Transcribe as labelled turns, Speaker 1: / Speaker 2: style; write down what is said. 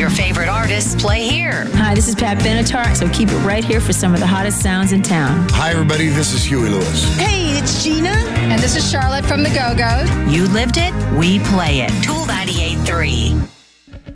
Speaker 1: your favorite artists play here.
Speaker 2: Hi, this is Pat Benatar, so keep it right here for some of the hottest sounds in town.
Speaker 3: Hi, everybody. This is Huey Lewis.
Speaker 4: Hey, it's Gina.
Speaker 5: And this is Charlotte from the Go-Go's.
Speaker 1: You lived it, we play it. Tool 98.3.